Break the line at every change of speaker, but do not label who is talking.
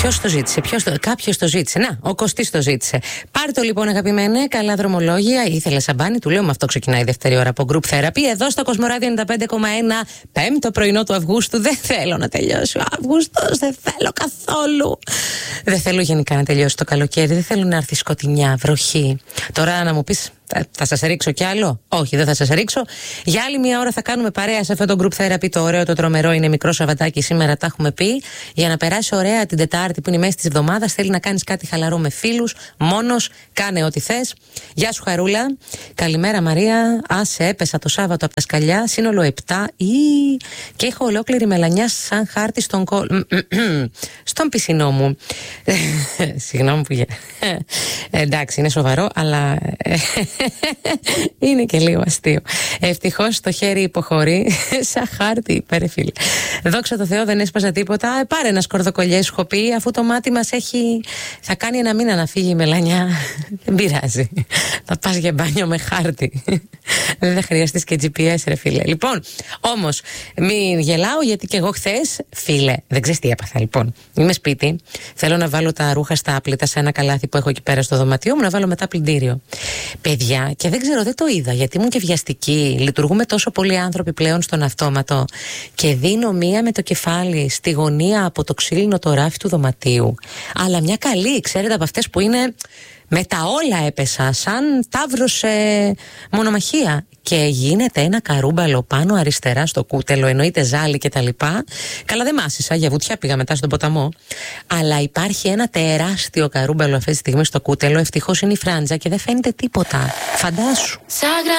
Ποιος το ζήτησε, κάποιος το ζήτησε. Να, ο Κωστής το ζήτησε. Πάρ' το λοιπόν, αγαπημένε, καλά δρομολόγια. Ήθελε σαμπάνι, του λέω, με αυτό ξεκινάει η δεύτερη ώρα από Group Therapy. Εδώ στο Κοσμοράδιο 95,1, πέμπτο πρωινό του Αυγούστου. Δεν θέλω να τελειώσει ο Αύγουστος, δεν θέλω καθόλου. Δεν θέλω γενικά να τελειώσει το καλοκαίρι, δεν θέλω να έρθει σκοτεινιά, βροχή. Τώρα να μου πεις, θα σας ρίξω κι άλλο? Όχι, δεν θα σας ρίξω. Για άλλη μια ώρα θα κάνουμε παρέα σε αυτό το Group Therapy. Το ωραίο, το τρομερό, είναι μικρό Σαββατάκι σήμερα, τα έχουμε πει. Για να περάσει ωραία την Τετάρτη που είναι η μέση της εβδομάδας, θέλει να κάνεις κάτι χαλαρό με φίλους, μόνος, κάνε ό,τι θες. Γεια σου, Χαρούλα. Καλημέρα, Μαρία. Άσε, έπεσα το Σάββατο από τα σκαλιά, σύνολο 7 και έχω ολόκληρη μελανιά σαν χάρτη στον πισινό μου. Συγγνώμη που εντάξει, είναι σοβαρό, αλλά είναι και λίγο αστείο. Ευτυχώς το χέρι υποχωρεί σαν χάρτη, πέρα φίλε. Δόξα τω Θεώ, δεν έσπασα τίποτα. Πάρε ένα σκορδοκολιέ, σου έχω πει, αφού το μάτι μας θα κάνει ένα μήνα να φύγει η μελανιά. Δεν πειράζει. Θα πας για μπάνιο με χάρτη. Δεν θα χρειαστείς και GPS, ρε φίλε. Λοιπόν, όμως, μην γελάω, γιατί και εγώ χθες, φίλε, δεν ξέρεις τι έπαθα. Λοιπόν, είμαι σπίτι, θέλω να βάλω τα ρούχα στα άπλυτα σε ένα καλάθι που έχω εκεί πέρα στο δωματιό μου, να βάλω μετά πλυντήριο. Παιδιά, και δεν ξέρω, δεν το είδα, γιατί ήμουν και βιαστική. Λειτουργούμε τόσο πολλοί άνθρωποι πλέον στον αυτόματο. Και δίνω μία με το κεφάλι στη γωνία από το ξύλινο το ράφι του δωματίου. Αλλά μια καλή, ξέρετε, από αυτές που είναι. Με τα όλα έπεσα, σαν ταύρος σε μονομαχία. Και γίνεται ένα καρούμπαλο πάνω αριστερά στο κούτελο, εννοείται ζάλι και τα λοιπά. Καλά, δεν μάσησα, για βουτιά πήγα μετά στον ποταμό. Αλλά υπάρχει ένα τεράστιο καρούμπαλο αυτή τη στιγμή στο κούτελο. Ευτυχώς είναι η φράντζα και δεν φαίνεται τίποτα. Φαντάσου.